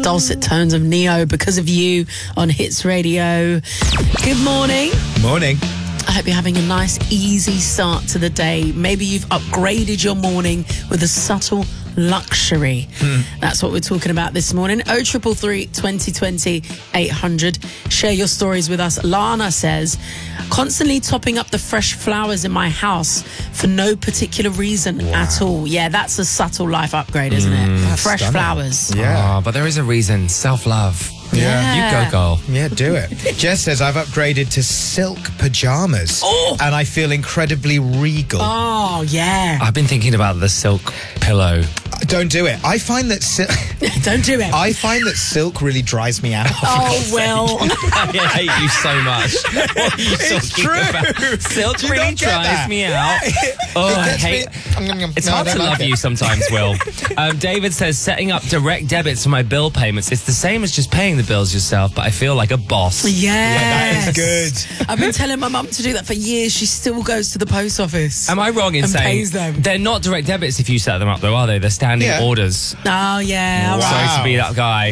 dulcet tones of Neo, Because of You on Hits Radio. Good morning. Morning. I hope you're having a nice, easy start to the day. Maybe you've upgraded your morning with a subtle luxury. That's what we're talking about this morning. 0333 2020 800. Share your stories with us. Lana says, constantly topping up the fresh flowers in my house for no particular reason at all. Yeah, that's a subtle life upgrade, isn't it? Fresh stunning. flowers. Yeah. Oh, but there is a reason. Self-love. Yeah. You go, girl. Yeah, do it. Jess says, I've upgraded to silk pajamas and I feel incredibly regal. Oh, yeah. I've been thinking about the silk pillow. Don't do it. I find that Don't do it. I find that silk really dries me out. Oh, well. I hate you so much. What are you It's talking true. about? Silk Do you really not get dries that? me out. Oh, I gets hate... me- It's No, I hard don't to like love it. you sometimes, Will. David says, setting up direct debits for my bill payments. It's the same as just paying the bills yourself, but I feel like a boss. Yes. That is good. I've been telling my mum to do that for years. She still goes to the post office. Am I wrong in and saying pays them. they're not direct debits if you set them up, though, are they? They're standing Yeah. orders. Oh, yeah. all Wow. right. Sorry to be that guy.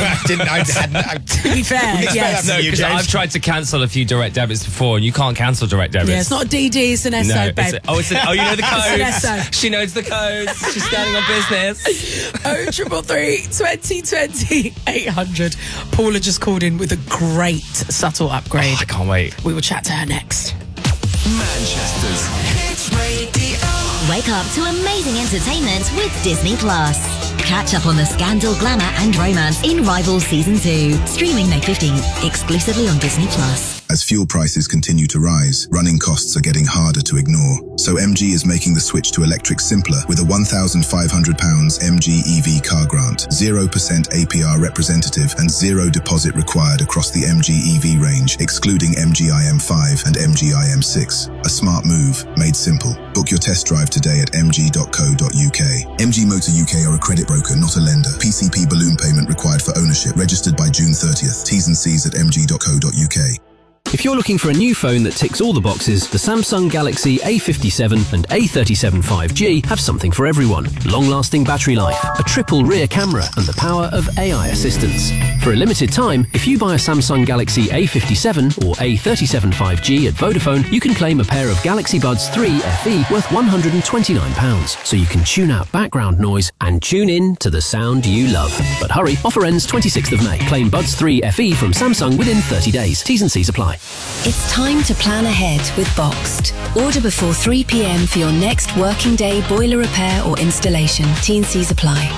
To be fair, expect yes. that No, from you, because James. I've tried to cancel a few direct debits before, and you can't cancel direct debits. Yeah, it's not a DD, it's an SO, No, babe. you know the It's codes. an SO. She knows the codes. She's standing on business. 0333 2020 800. Paula just called in with a great subtle upgrade. I can't wait. We will chat to her next. Manchester's Hits Radio. Wake up to amazing entertainment with Disney Plus. Catch up on the scandal, glamour and romance in Rivals Season 2. Streaming May 15th, exclusively on Disney Plus. As fuel prices continue to rise, running costs are getting harder to ignore. So MG is making the switch to electric simpler with a £1,500 MG EV car grant, 0% APR representative and zero deposit required across the MG EV range, excluding MG IM5 and MG IM6. A smart move, made simple. Book your test drive today at mg.co.uk. MG Motor UK are a credit broker, not a lender. PCP balloon payment required for ownership. Registered by June 30th. T's and C's at mg.co.uk. If you're looking for a new phone that ticks all the boxes, the Samsung Galaxy A57 and A37 5G have something for everyone. Long-lasting battery life, a triple rear camera, and the power of AI assistance. For a limited time, if you buy a Samsung Galaxy A57 or A37 5G at Vodafone, you can claim a pair of Galaxy Buds 3 FE worth £129, so you can tune out background noise and tune in to the sound you love. But hurry, offer ends 26th of May. Claim Buds 3 FE from Samsung within 30 days. T's and C's apply. It's time to plan ahead with Boxed. Order before 3 p.m. for your next working day boiler repair or installation. T&Cs apply.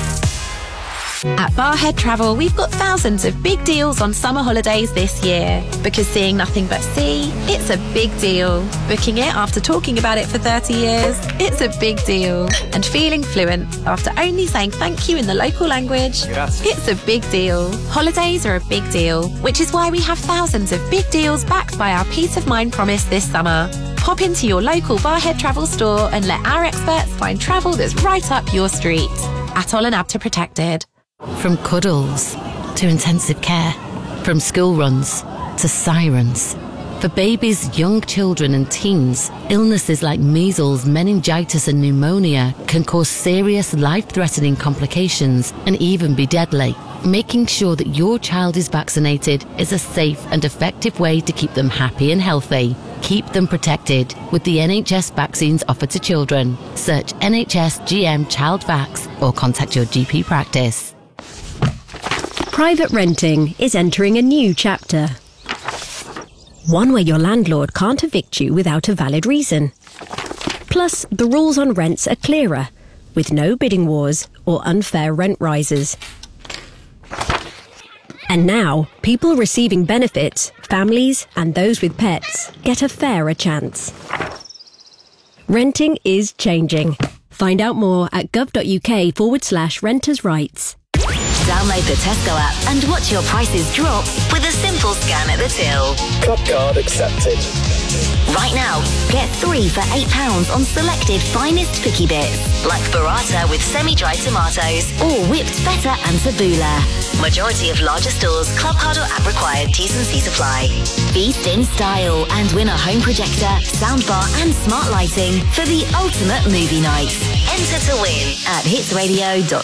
At Barhead Travel, we've got thousands of big deals on summer holidays this year. Because seeing nothing but sea, it's a big deal. Booking it after talking about it for 30 years, it's a big deal. And feeling fluent after only saying thank you in the local language, it's a big deal. Holidays are a big deal, which is why we have thousands of big deals backed by our Peace of Mind promise this summer. Pop into your local Barhead Travel store and let our experts find travel that's right up your street. Atoll and ABTA protected. From cuddles to intensive care, from school runs to sirens. For babies, young children and teens, illnesses like measles, meningitis and pneumonia can cause serious life-threatening complications and even be deadly. Making sure that your child is vaccinated is a safe and effective way to keep them happy and healthy. Keep them protected with the NHS vaccines offered to children. Search NHS GM Child Vax or contact your GP practice. Private renting is entering a new chapter. One where your landlord can't evict you without a valid reason. Plus, the rules on rents are clearer, with no bidding wars or unfair rent rises. And now, people receiving benefits, families and those with pets, get a fairer chance. Renting is changing. Find out more at gov.uk/renters' rights. Download the Tesco app and watch your prices drop with a simple scan at the till. Club card accepted. Right now, get 3 for £8 on selected finest picky bits, like burrata with semi-dried tomatoes or whipped feta and tabbouleh. Majority of larger stores, club card or app required. T's and C's apply. Feast in style and win a home projector, soundbar and smart lighting for the ultimate movie night. Enter to win at hitsradio.co.uk.